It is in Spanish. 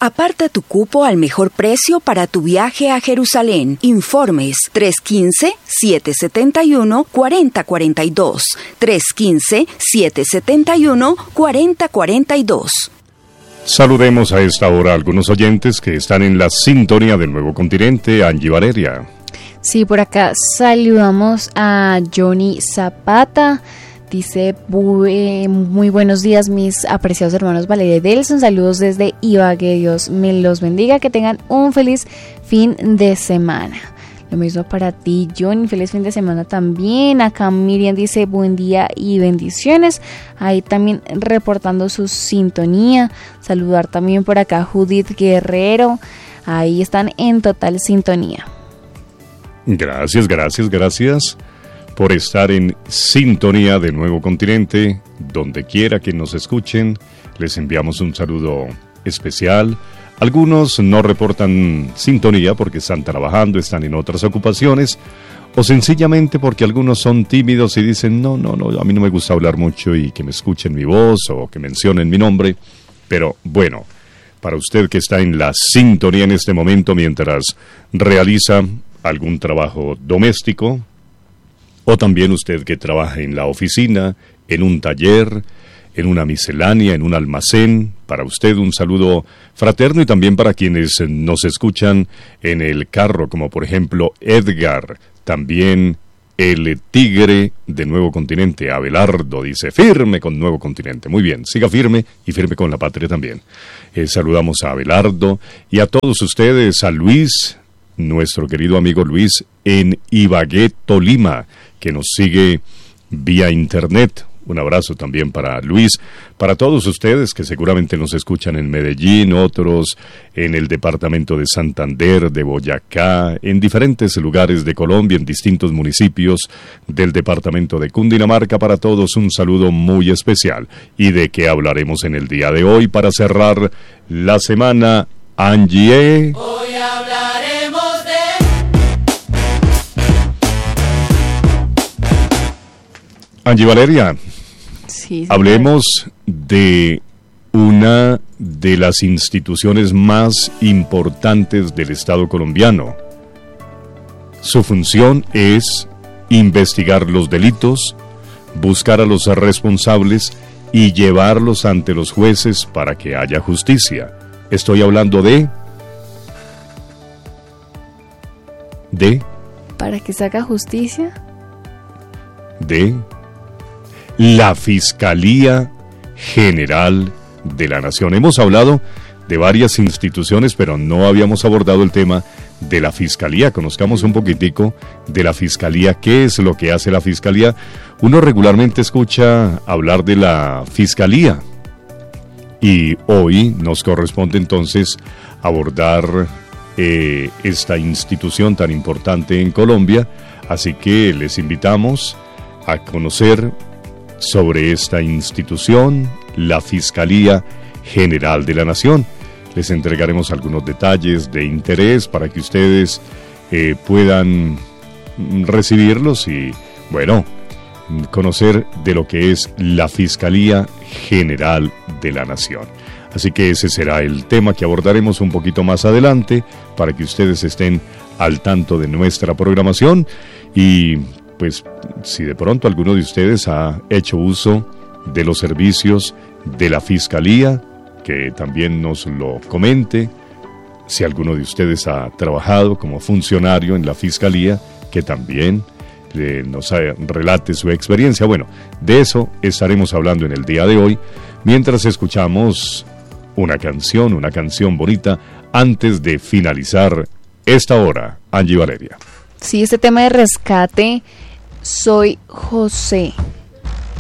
Aparta tu cupo al mejor precio para tu viaje a Jerusalén. Informes 315-771-4042. 315-771-4042. Saludemos a esta hora a algunos oyentes que están en la sintonía del Nuevo Continente. Angie Valeria. Sí, por acá saludamos a Johnny Zapata. Dice, muy buenos días mis apreciados hermanos Valeria y Delson. Saludos desde Ibagué. Dios me los bendiga. Que tengan un feliz fin de semana. Lo mismo para ti, Johnny. Feliz fin de semana también. Acá Miriam dice buen día y bendiciones. Ahí también reportando su sintonía. Saludar también por acá Judith Guerrero. Ahí están en total sintonía. Gracias por estar en sintonía de Nuevo Continente. Donde quiera que nos escuchen, les enviamos un saludo especial. Algunos no reportan sintonía porque están trabajando, están en otras ocupaciones, o sencillamente porque algunos son tímidos y dicen, no, a mí no me gusta hablar mucho y que me escuchen mi voz o que mencionen mi nombre. Pero bueno, para usted que está en la sintonía en este momento mientras realiza algún trabajo doméstico, o también usted que trabaja en la oficina, en un taller, en una miscelánea, en un almacén, para usted un saludo fraterno, y también para quienes nos escuchan en el carro, como por ejemplo Edgar, también el Tigre de Nuevo Continente. Abelardo dice, firme con Nuevo Continente. Muy bien, siga firme y firme con la patria también. Saludamos a Abelardo y a todos ustedes, a Luis, nuestro querido amigo Luis, en Ibagué, Tolima, que nos sigue vía internet. Un abrazo también para Luis, para todos ustedes que seguramente nos escuchan en Medellín, otros en el departamento de Santander, de Boyacá, en diferentes lugares de Colombia, en distintos municipios del departamento de Cundinamarca. Para todos un saludo muy especial. ¿Y de qué hablaremos en el día de hoy para cerrar la semana, Angie? Hoy hablaremos Angie Valeria, sí, hablemos de una de las instituciones más importantes del Estado colombiano. Su función es investigar los delitos, buscar a los responsables y llevarlos ante los jueces para que haya justicia. Estoy hablando de ¿para que se haga justicia? De la Fiscalía General de la Nación. Hemos hablado de varias instituciones, pero no habíamos abordado el tema de la Fiscalía. Conozcamos un poquitico de la Fiscalía. ¿Qué es lo que hace la Fiscalía? Uno regularmente escucha hablar de la Fiscalía y hoy nos corresponde entonces abordar esta institución tan importante en Colombia. Así que les invitamos a conocer sobre esta institución, la Fiscalía General de la Nación. Les entregaremos algunos detalles de interés para que ustedes puedan recibirlos y, bueno, conocer de lo que es la Fiscalía General de la Nación. Así que ese será el tema que abordaremos un poquito más adelante para que ustedes estén al tanto de nuestra programación. Y pues si de pronto alguno de ustedes ha hecho uso de los servicios de la Fiscalía, que también nos lo comente. Si alguno de ustedes ha trabajado como funcionario en la Fiscalía, que también nos relate su experiencia. Bueno, de eso estaremos hablando en el día de hoy, mientras escuchamos una canción bonita, antes de finalizar esta hora. Angie Valeria. Sí, este tema de rescate, Soy José.